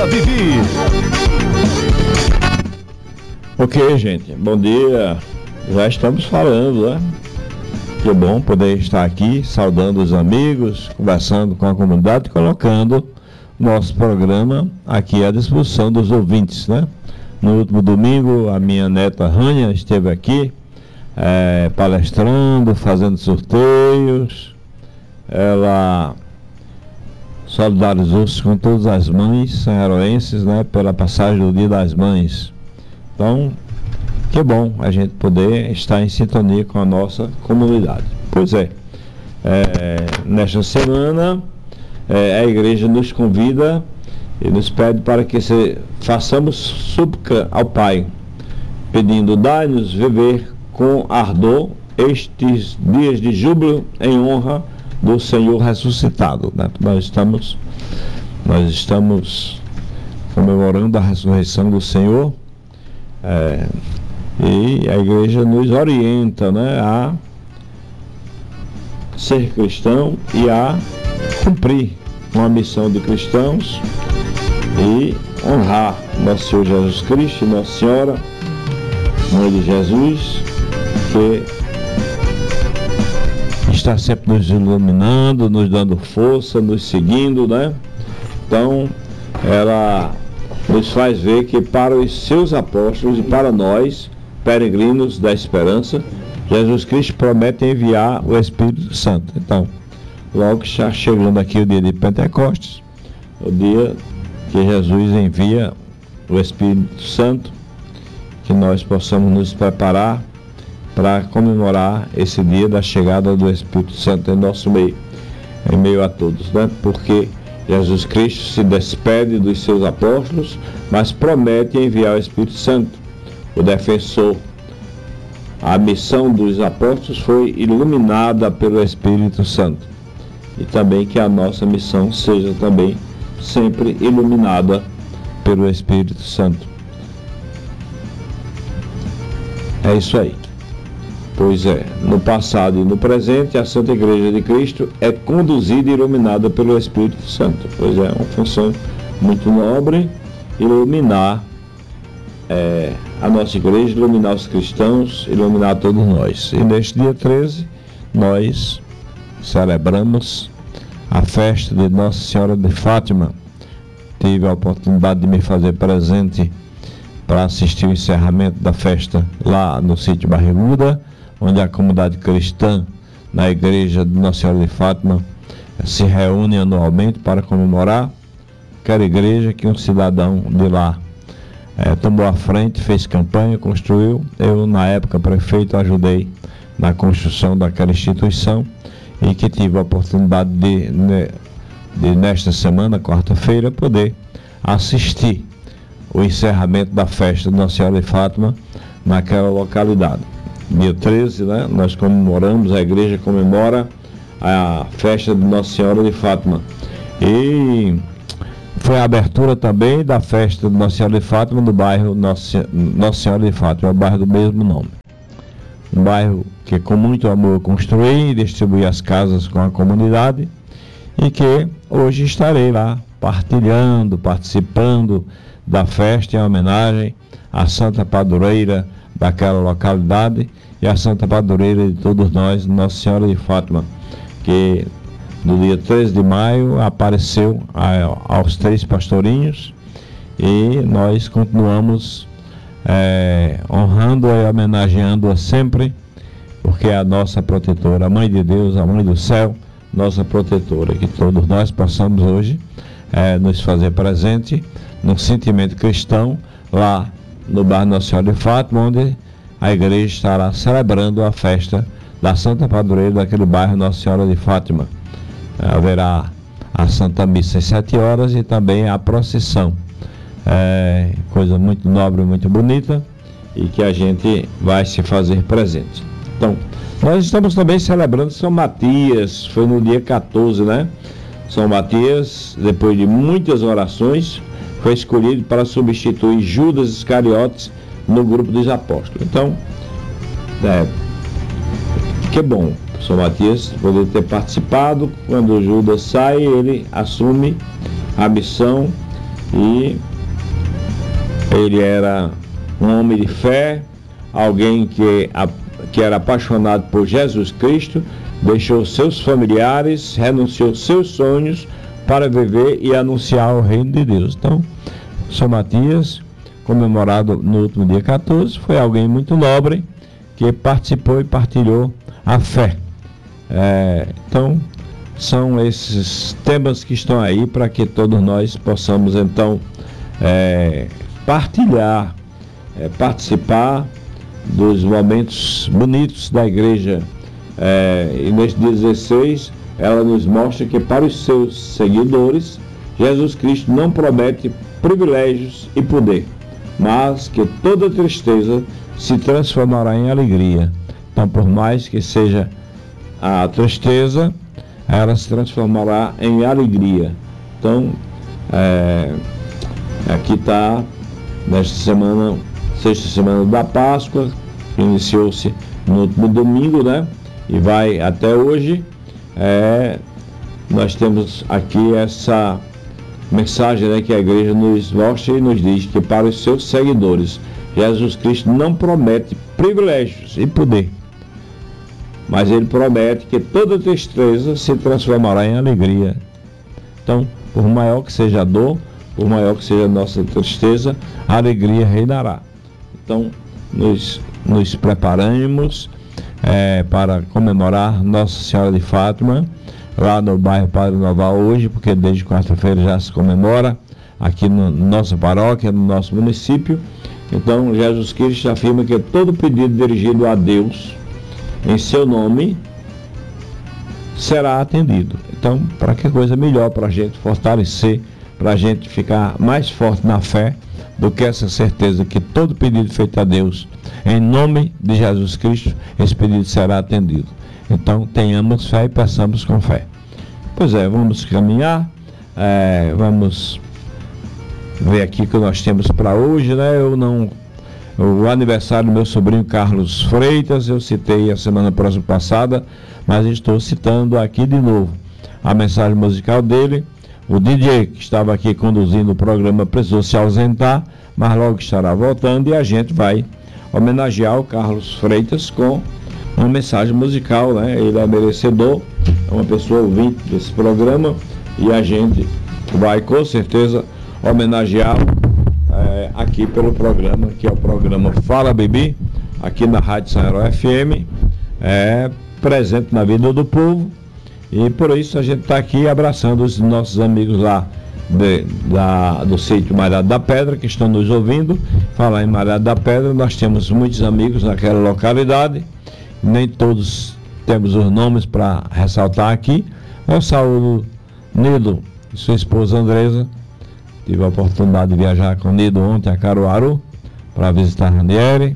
Vivi. Ok, gente, bom dia. Já estamos falando, né? Que bom poder estar aqui, saudando os amigos, conversando com a comunidade, colocando nosso programa aqui à disposição dos ouvintes, né? No último domingo, a minha neta Rania esteve aqui, palestrando, fazendo sorteios. Ela solidarizou-se com todas as mães sanharoenses, né? Pela passagem do Dia das Mães. Então, que bom a gente poder estar em sintonia com a nossa comunidade. Pois é, nesta semana a igreja nos convida e nos pede para que façamos súplica ao Pai, pedindo: dai-nos viver com ardor estes dias de júbilo em honra do Senhor ressuscitado, né? Nós estamos comemorando a ressurreição do Senhor. E a igreja nos orienta, né, a ser cristão e a cumprir uma missão de cristãos e honrar nosso Senhor Jesus Cristo e Nossa Senhora, Mãe de Jesus, que está sempre nos iluminando, nos dando força, nos seguindo, né? Então, ela nos faz ver que para os seus apóstolos e para nós, peregrinos da esperança, Jesus Cristo promete enviar o Espírito Santo. Então, logo que está chegando aqui o dia de Pentecostes, o dia que Jesus envia o Espírito Santo, que nós possamos nos preparar para comemorar esse dia da chegada do Espírito Santo em nosso meio, em meio a todos, né? Porque Jesus Cristo se despede dos seus apóstolos, mas promete enviar o Espírito Santo, o defensor. A missão dos apóstolos foi iluminada pelo Espírito Santo. E também que a nossa missão seja também sempre iluminada pelo Espírito Santo. É isso aí. Pois é, no passado e no presente, a Santa Igreja de Cristo é conduzida e iluminada pelo Espírito Santo. Pois é, uma função muito nobre, iluminar a nossa igreja, iluminar os cristãos, iluminar todos nós. E neste dia 13, nós celebramos a festa de Nossa Senhora de Fátima. Tive a oportunidade de me fazer presente para assistir o encerramento da festa lá no sítio Barriguda, onde a comunidade cristã na igreja de Nossa Senhora de Fátima se reúne anualmente para comemorar. Quer igreja que um cidadão de lá tomou a frente, fez campanha, construiu. Eu, na época, prefeito, ajudei na construção daquela instituição e que tive a oportunidade de nesta semana, quarta-feira, poder assistir o encerramento da festa de Nossa Senhora de Fátima naquela localidade. Dia 13, né, nós comemoramos, a igreja comemora a festa de Nossa Senhora de Fátima. E foi a abertura também da festa de Nossa Senhora de Fátima no bairro Nossa Senhora de Fátima, o bairro do mesmo nome. Um bairro que com muito amor construí e distribuí as casas com a comunidade e que hoje estarei lá participando da festa em homenagem à Santa Padroeira daquela localidade e a Santa Padroeira de todos nós, Nossa Senhora de Fátima, que no dia 13 de maio apareceu aos 3 pastorinhos e nós continuamos honrando e homenageando-a sempre, porque é a nossa protetora, a Mãe de Deus, a Mãe do Céu, nossa protetora, que todos nós possamos hoje nos fazer presente no sentimento cristão lá no bairro Nossa Senhora de Fátima, onde a igreja estará celebrando a festa da Santa Padroeira daquele bairro Nossa Senhora de Fátima. Haverá a Santa Missa às 7 horas e também a procissão. Coisa muito nobre, muito bonita e que a gente vai se fazer presente. Então, nós estamos também celebrando São Matias, foi no dia 14, né? São Matias, depois de muitas orações, foi escolhido para substituir Judas Iscariotes no grupo dos apóstolos. Então, que bom, São Matias poder ter participado. Quando Judas sai, ele assume a missão E ele era um homem de fé, alguém que era apaixonado por Jesus Cristo, deixou seus familiares, renunciou seus sonhos para viver e anunciar o reino de Deus. Então, São Matias, comemorado no último dia 14, foi alguém muito nobre, que participou e partilhou a fé. Então, são esses temas que estão aí para que todos nós possamos, então, partilhar, participar dos momentos bonitos da igreja. E neste dia 16, ela nos mostra que para os seus seguidores, Jesus Cristo não promete privilégios e poder, mas que toda tristeza se transformará em alegria. Então, por mais que seja a tristeza, ela se transformará em alegria. Então, aqui está, nesta semana, sexta semana da Páscoa, que iniciou-se no último domingo, né? E vai até hoje. Nós temos aqui essa mensagem, né, que a igreja nos mostra e nos diz que para os seus seguidores, Jesus Cristo não promete privilégios e poder, mas ele promete que toda tristeza se transformará em alegria. Então, por maior que seja a dor, por maior que seja a nossa tristeza, a alegria reinará. Então, nos preparamos para comemorar Nossa Senhora de Fátima, lá no bairro Padre Noval hoje, porque desde quarta-feira já se comemora aqui na nossa paróquia, no nosso município. Então, Jesus Cristo afirma que todo pedido dirigido a Deus em seu nome será atendido. Então, para que coisa melhor para a gente fortalecer, para a gente ficar mais forte na fé, do que essa certeza que todo pedido feito a Deus em nome de Jesus Cristo, esse pedido será atendido. Então, tenhamos fé e peçamos com fé. Pois vamos caminhar, vamos ver aqui o que nós temos para hoje, né? O aniversário do meu sobrinho Carlos Freitas, eu citei a semana passada, mas estou citando aqui de novo a mensagem musical dele. O DJ que estava aqui conduzindo o programa precisou se ausentar, mas logo estará voltando e a gente vai homenagear o Carlos Freitas com uma mensagem musical, né? Ele é merecedor, é uma pessoa ouvinte desse programa e a gente vai com certeza homenageá-lo aqui pelo programa, que é o programa Fala Bibi, aqui na Rádio São Herói FM, presente na vida do povo. E por isso a gente está aqui abraçando os nossos amigos lá do sítio Malhado da Pedra, que estão nos ouvindo. Falar em Malhado da Pedra, nós temos muitos amigos naquela localidade, nem todos temos os nomes para ressaltar aqui. Eu saúdo Nido e sua esposa Andresa. Tive a oportunidade de viajar com o Nido ontem a Caruaru para visitar a Ranieri.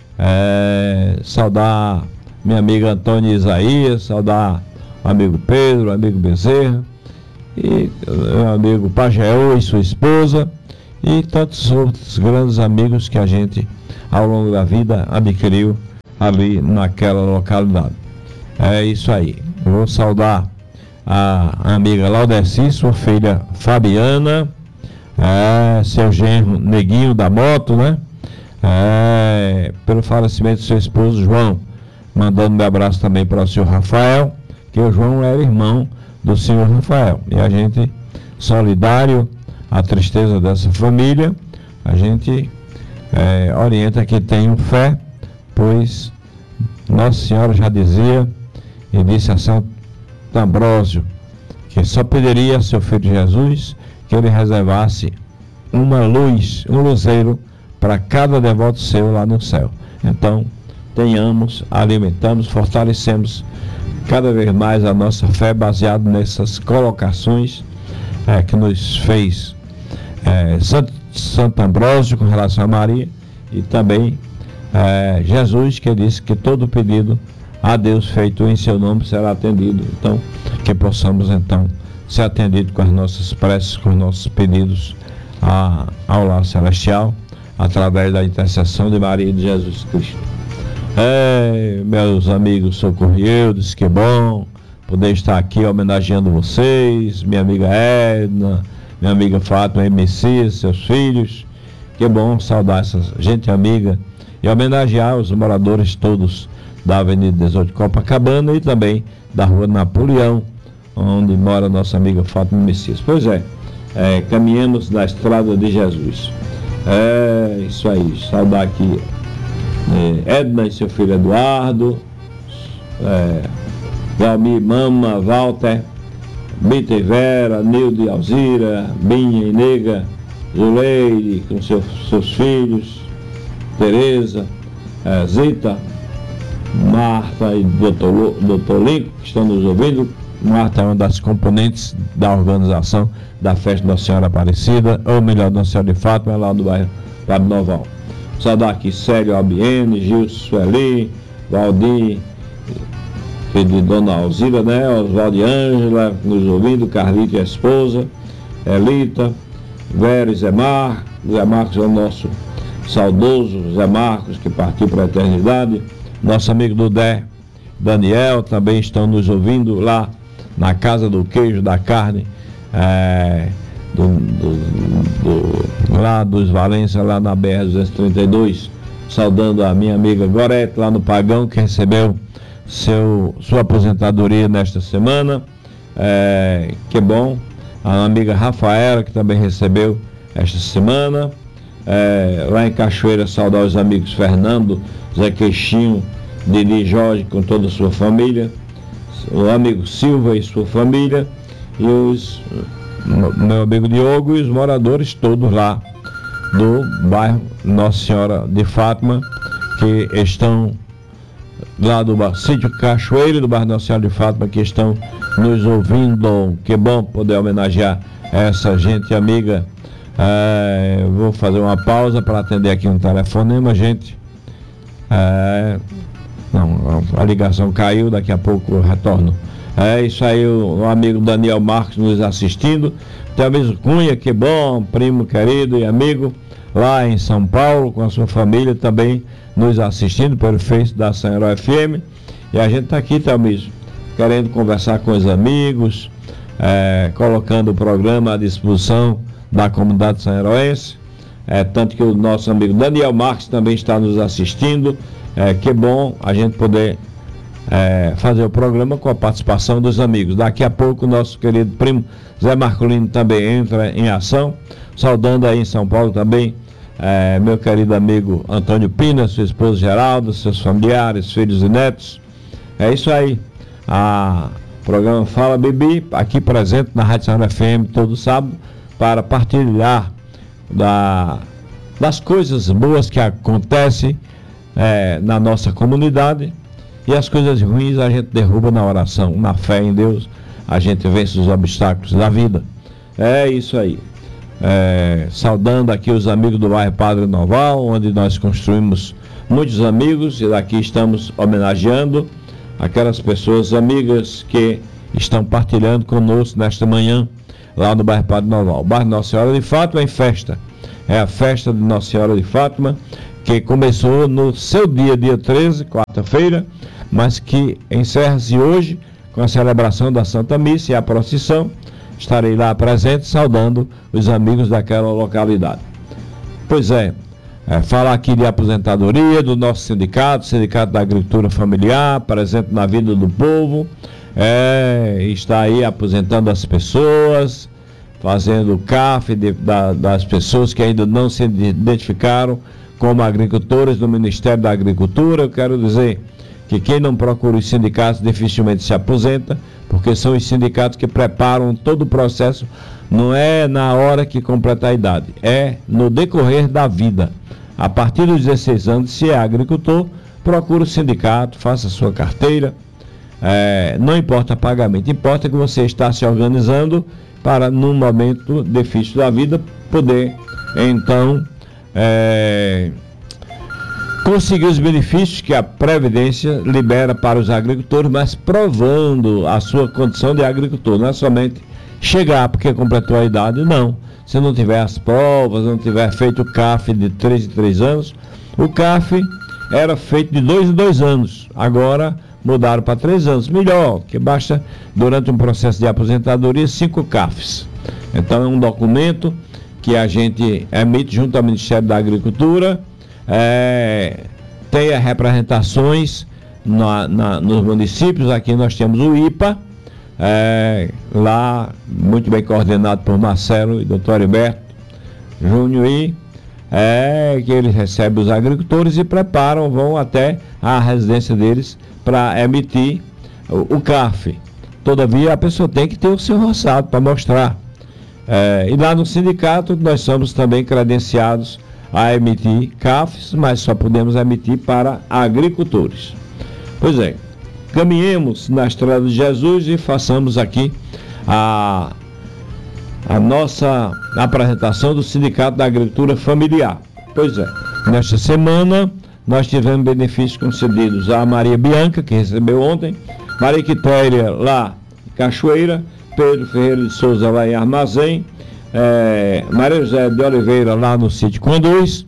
Saudar minha amiga Antônia Isaías, saudar o amigo Pedro, o amigo Bezerra, e o amigo Pajeú e sua esposa, e tantos outros grandes amigos que a gente, ao longo da vida, adquiriu ali naquela localidade. É isso aí. Eu vou saudar a amiga Laudeci, sua filha Fabiana, seu genro Neguinho da moto, né? Pelo falecimento do seu esposo João, mandando um abraço também para o senhor Rafael, que o João era irmão do senhor Rafael. E a gente, solidário à tristeza dessa família, a gente orienta que tenham fé, pois Nossa Senhora já dizia e disse a Santo Ambrósio que só pediria a seu filho Jesus que ele reservasse uma luz, um luzeiro para cada devoto seu lá no céu. Então, tenhamos, alimentamos, fortalecemos cada vez mais a nossa fé baseado nessas colocações que nos fez Santo Ambrósio com relação a Maria, e também Jesus, que disse que todo pedido a Deus feito em seu nome será atendido. Então, que possamos então ser atendidos com as nossas preces, com os nossos pedidos ao lar celestial, através da intercessão de Maria e de Jesus Cristo. Meus amigos socorridos, que bom poder estar aqui homenageando vocês, minha amiga Edna, minha amiga Fátima e Messias, seus filhos. Que bom saudar essa gente amiga e homenagear os moradores todos da Avenida 18 de Copacabana e também da Rua Napoleão, onde mora nossa amiga Fátima Messias. Pois é, caminhamos na estrada de Jesus. É isso aí, saudar aqui Edna e seu filho Eduardo, Valmir, Mama, Walter, Bita e Vera, Nilde e Alzira, Binha e Nega, Zuleide com seus filhos, Tereza, Zita, Marta e Dr. Lincoln, que estão nos ouvindo. Marta é uma das componentes da organização da festa Nossa Senhora Aparecida, ou melhor, Nossa Senhora de Fátima, lá do bairro Pablo Noval. Saudar aqui Célio Albiene, Gilson Sueli, Valdir, filho de Dona Alzira, né? Oswaldo e Ângela, nos ouvindo, Carlito e a esposa, Elita, Vera e Zé Marcos. Zé Marcos é o nosso saudoso Zé Marcos, que partiu para a eternidade. Nosso amigo Dudé, Daniel, também estão nos ouvindo lá na Casa do Queijo, da Carne, lá dos Valência, lá na BR-232, saudando a minha amiga Gorete, lá no Pagão, que recebeu sua aposentadoria nesta semana. Que bom. A amiga Rafaela, que também recebeu esta semana. Lá em Cachoeira, saudar os amigos Fernando, Zé Queixinho, Didi Jorge com toda a sua família, o amigo Silva e sua família, e meu amigo Diogo e os moradores todos lá do bairro Nossa Senhora de Fátima, que estão lá do sítio Cachoeira, do bairro Nossa Senhora de Fátima, que estão nos ouvindo. Que bom poder homenagear essa gente amiga. Vou fazer uma pausa para atender aqui um telefonema, gente. Não, a ligação caiu, daqui a pouco eu retorno. É isso aí, o amigo Daniel Marques nos assistindo. Talvez Cunha, que bom, primo querido e amigo, lá em São Paulo, com a sua família, também nos assistindo pelo Face da Senhora FM. E a gente está aqui, talvez, querendo conversar com os amigos, colocando o programa à disposição da comunidade sanheroense. Tanto que o nosso amigo Daniel Marques também está nos assistindo. Que bom a gente poder fazer o programa com a participação dos amigos. Daqui a pouco o nosso querido primo Zé Marcolino também entra em ação, saudando aí em São Paulo também meu querido amigo Antônio Pina, sua esposa Geraldo, seus familiares, filhos e netos. É isso aí. O programa Fala Bibi, aqui presente na Rádio Senhora FM todo sábado, para partilhar das coisas boas que acontecem na nossa comunidade, e as coisas ruins a gente derruba na oração, na fé em Deus. A gente vence os obstáculos da vida. É isso aí. Saudando aqui os amigos do bairro Padre Noval, onde nós construímos muitos amigos, e daqui estamos homenageando aquelas pessoas amigas que estão partilhando conosco nesta manhã, lá no bairro Padre Noval. O bairro Nossa Senhora de Fátima em festa. É a festa de Nossa Senhora de Fátima, que começou no seu dia 13, quarta-feira, mas que encerra-se hoje com a celebração da Santa Missa e a procissão. Estarei lá presente, saudando os amigos daquela localidade. Pois falar aqui de aposentadoria do nosso sindicato, Sindicato da Agricultura Familiar, presente na vida do povo. Está aí aposentando as pessoas, fazendo o CAF das pessoas que ainda não se identificaram como agricultores do Ministério da Agricultura. Eu quero dizer que quem não procura os sindicatos dificilmente se aposenta, porque são os sindicatos que preparam todo o processo. Não é na hora que completa a idade, é no decorrer da vida. A partir dos 16 anos, se é agricultor, procura o sindicato, faça a sua carteira. Não importa pagamento, importa que você está se organizando para, num momento difícil da vida, poder então conseguir os benefícios que a Previdência libera para os agricultores, mas provando a sua condição de agricultor. Não é somente chegar porque completou a idade, não. Se não tiver as provas, não tiver feito o CAF de 3 em 3 anos. O CAF era feito de 2 em 2 anos, agora mudaram para 3 anos. Melhor, que basta, durante um processo de aposentadoria, 5 CAFs. Então é um documento que a gente emite junto ao Ministério da Agricultura, tem as representações nos municípios. Aqui nós temos o IPA, lá muito bem coordenado por Marcelo e Dr. Heriberto Júnior, que eles recebem os agricultores e vão até a residência deles para emitir o CAF. Todavia a pessoa tem que ter o seu roçado para mostrar. E lá no sindicato nós somos também credenciados a emitir CAFs, mas só podemos emitir para agricultores. Pois é, caminhemos na estrada de Jesus e façamos aqui a nossa apresentação do Sindicato da Agricultura Familiar. Pois é, nesta semana nós tivemos benefícios concedidos a Maria Bianca, que recebeu ontem, Maria Quitéria lá em Cachoeira, Pedro Ferreira de Souza lá em Armazém, Maria José de Oliveira lá no sítio Conduz,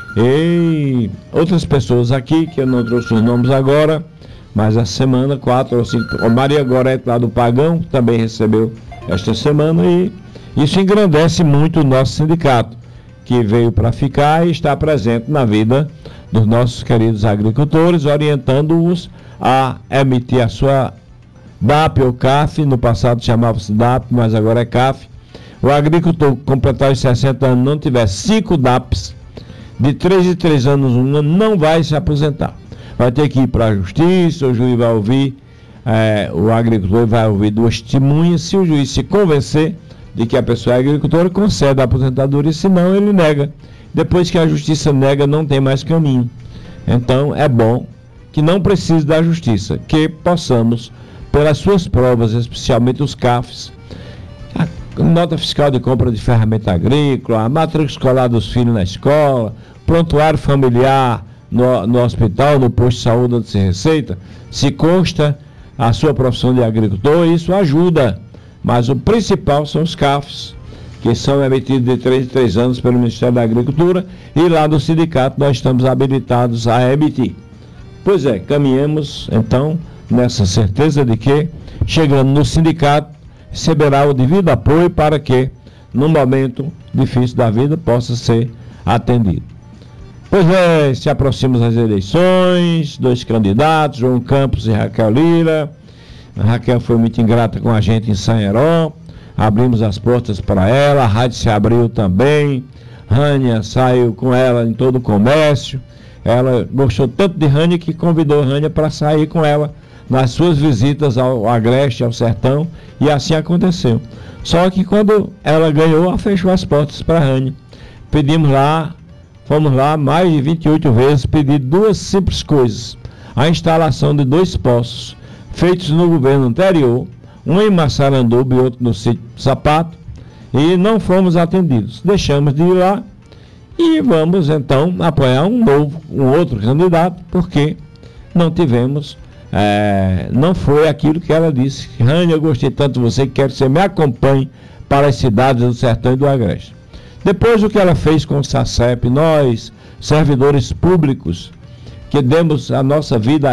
e outras pessoas aqui que eu não trouxe os nomes agora, mas essa semana 4 ou 5, Maria Gorete lá do Pagão também recebeu esta semana, e isso engrandece muito o nosso sindicato, que veio para ficar e está presente na vida dos nossos queridos agricultores, orientando-os a emitir a sua DAP ou CAF. No passado chamava-se DAP, mas agora é CAF. O agricultor que completar os 60 anos não tiver 5 DAPs, de 3 em 3 anos uma, não vai se aposentar. Vai ter que ir para a justiça, o juiz vai ouvir, o agricultor vai ouvir 2 testemunhas. Se o juiz se convencer de que a pessoa é agricultora, concede a aposentadoria, senão ele nega. Depois que a justiça nega, não tem mais caminho. Então é bom que não precise da justiça, que possamos, pelas suas provas, especialmente os CAFs, a nota fiscal de compra de ferramenta agrícola, a matrícula escolar dos filhos na escola, prontuário familiar no hospital, no posto de saúde onde se receita, se consta a sua profissão de agricultor, isso ajuda. Mas o principal são os CAFs, que são emitidos de 3 em 3 anos pelo Ministério da Agricultura, e lá no sindicato nós estamos habilitados a emitir. Pois é, caminhemos então nessa certeza de que, chegando no sindicato, receberá o devido apoio para que, num momento difícil da vida, possa ser atendido. Pois é, se aproximam as eleições, 2 candidatos, João Campos e Raquel Lira. A Raquel foi muito ingrata com a gente em Sanheró, abrimos as portas para ela, a rádio se abriu também, Rânia saiu com ela em todo o comércio, ela gostou tanto de Rânia que convidou Rânia para sair com ela nas suas visitas ao Agreste, ao Sertão, e assim aconteceu. Só que quando ela ganhou, ela fechou as portas para Rânia. Fomos lá mais de 28 vezes pedir 2 simples coisas: a instalação de 2 poços, feitos no governo anterior, um em Massaranduba e outro no sítio Sapato, e não fomos atendidos. Deixamos de ir lá e vamos então apoiar um outro candidato, porque não tivemos, não foi aquilo que ela disse. Rânia, eu gostei tanto de você que quero que você me acompanhe para as cidades do Sertão e do Agreste. Depois o que ela fez com o SACEP, nós, servidores públicos, que demos a nossa vida